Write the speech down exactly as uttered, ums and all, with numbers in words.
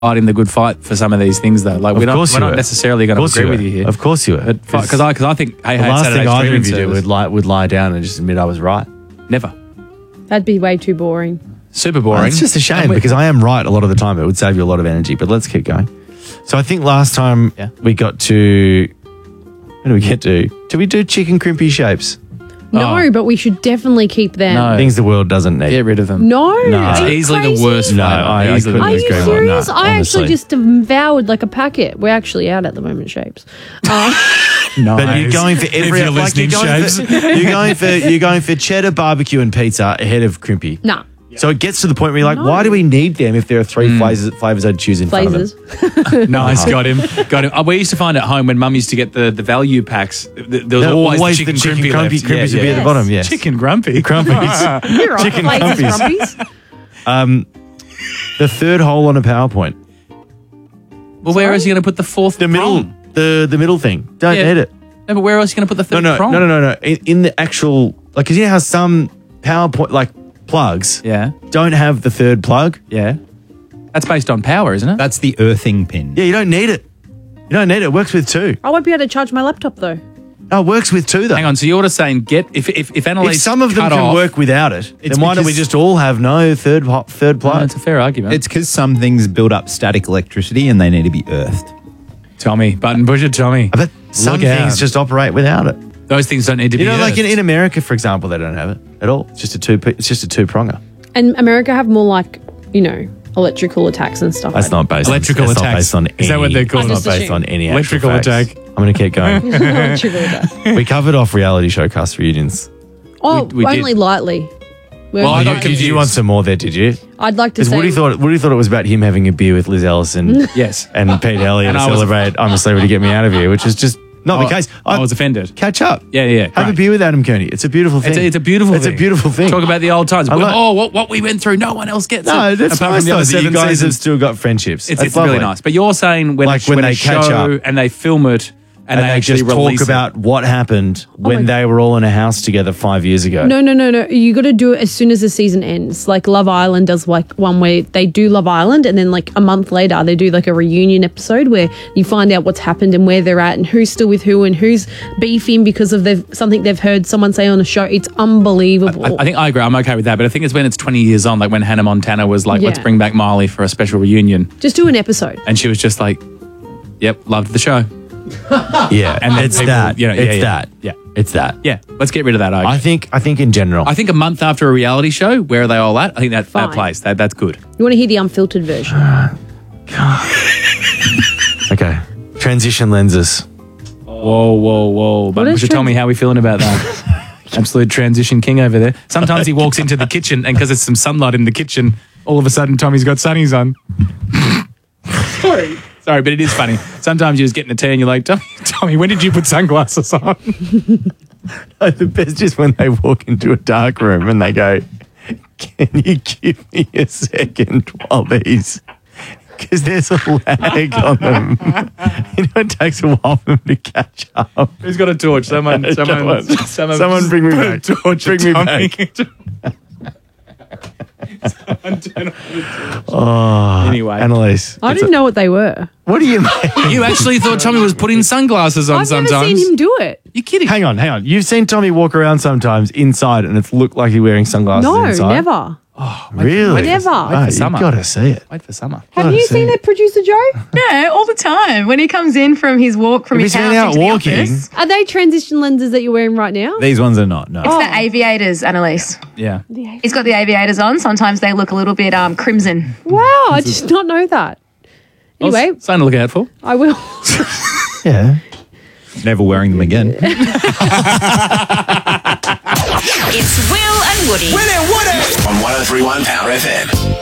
fighting the good fight for some of these things, though. Like, Of we're not, course we're you not were. necessarily going to Of course agree you with were. you here. Of course you were. Because I, because I think, hey, The hey, last Saturday's thing either streaming of you do service- would lie, would lie down and just admit I was right. Never. That'd be way too boring. Super boring. Well, it's just a shame And we- because I am right a lot of the time. It would save you a lot of energy, but let's keep going. So I think last time Yeah. we got to, what did we get to? Did we do chicken crimpy shapes? No, Oh. but we should definitely keep them. No. Things the world doesn't need. Get rid of them. No, No. are It's you easily crazy? the worst No, flavour. I- I Easily couldn't Are the you agree worst more. flavour. serious? No, I honestly. actually just devoured like a packet. We're actually out at the moment, shapes. Uh, Nice. But you're going for every If you're like you're listening, going, Shapes. for, you're going for you're going for cheddar barbecue and pizza ahead of crimpy. nah, So it gets to the point where you're like, No. why do we need them if there are three flavors, flavors I'd choose in blazers. front of them? Nice, got him, got him. Uh, we used to find at home when Mum used to get the, the value packs. th- There was No, always, always the chicken, the chicken crimpy crumpy left. crimpies would be at the Yes. bottom. Yes, Chicken grumpy. crumpies. You're right. Chicken Blazers, crumpies. crumpies. Um, the third hole on a PowerPoint, Well, where else are you going to put the fourth the middle, prong? the the middle thing. Don't Yeah. need it. No, but where else are you going to put the No, third no, prong? no, no, no, no. In, in the actual, like, because you know how some PowerPoint like plugs Yeah, don't have the third plug. yeah. That's based on power, isn't it? That's the earthing pin. Yeah, you don't need it. You don't need it. It works with two. I won't be able to charge my laptop though. No, it works with two though. Hang on. So you're just saying get if if if Annalise If some of them cut can off, work without it, It's then why don't we because- just all have no third ho- third Well, plug? it's a fair argument. It's because some things build up static electricity and they need to be earthed. Tommy, button pusher Tommy. I bet some Look out. things just operate without it. Those things don't need to You be. know, like in, earthed. in America, for example, they don't have it at all. It's just a two. It's just a two pronger. And America have more like, you know, electrical attacks and stuff. That's like not based. Electrical on, that's not attacks. based on Is that any, what they're called? It's I just not based on assumed. any Electrical actual facts. attack. I'm going to keep going. that. Electrical attack. We covered off reality show cast reunions. Oh, We- we did. only lightly. We're Well, I only got You, lightly. did you want some more there? Did you? I'd like to Because say. Woody thought Woody thought it was about him having a beer with Liz Ellison Yes. and Pete Elliott And to I was- celebrate "I'm a Celebrity, Get Me Out of Here," which is just not I- the case. I was offended. Catch up. Yeah, yeah, Have a great. beer with Adam Kearney. It's a beautiful thing. It's a, it's a beautiful It's thing. a beautiful thing. Talk about the old times. I like- oh, what, what we went through, no one else gets No, it. that's Apart nice from the though. others that you Seven guys Seas have have- still got friendships. It's, That's it's really lovely. nice. But you're saying when, Like a, when when they a catch show up and they film it and, And, they they actually just talk release it. about what happened when my- they were all in a house together five years ago. No, no, no, no. You got to do it as soon as the season ends. Like Love Island does, like one where they do Love Island, and then like a month later they do like a reunion episode where you find out what's happened and where they're at and who's still with who and who's beefing because of they've, something they've heard someone say on a show. It's unbelievable. I, I think I agree. I'm okay with that. But I think it's when it's twenty years on, like when Hannah Montana was like, let's Yeah. bring back Miley for a special reunion. Just do an episode. And she was just like, yep, loved the show. Yeah, And then it's people- that. you know, yeah, it's yeah. that. Yeah. It's that. Yeah, let's get rid of that. I, I think. I think in general. I think a month after a reality show, where are they all at? I think that, that Fine. plays. That, that's good. You want to hear the unfiltered version? okay. Transition lenses. Whoa, whoa, whoa. But is you should tell trans- me how we feeling about that. Absolute transition king over there. Sometimes he walks into the kitchen and because there's some sunlight in the kitchen, all of a sudden Tommy's got sunnies on. Sorry. Sorry, but it is funny. Sometimes you're just getting a tea and you're like, Tommy, Tommy, when did you put sunglasses on? The best is when they walk into a dark room and they go, "Can you give me a second while these?" Because there's a lag on them. You know, it takes a while for them to catch up. Who's got a torch? Someone, someone, Someone- someone, someone bring me put back. A torch Bring at me Tommy. back. Someone turn off the torch. Oh, Anyway. Annalise. I it's didn't a- know what they were. What do you mean? You actually thought Tommy was putting sunglasses on I've sometimes? never seen him do it. You're kidding. Hang on, hang on. You've seen Tommy walk around sometimes inside and it's looked like he's wearing sunglasses No, inside? never. Really? Never. Oh, for you've summer. got to see it. Wait for summer. Have Oh, you see. seen it, Producer Joe? Yeah, all the time. When he comes in from his walk from If his he's been house out into walking, the office, Are they transition lenses that you're wearing right now? These ones are not, no. it's the aviators, Annalise. Yeah. He's got the aviators on. Sometimes they look a little bit um, crimson. Wow, I did not know that. Anyway, Something to look out for. I will. yeah. Never wearing them again. It's Will and Woody. On one oh three point one Power F M.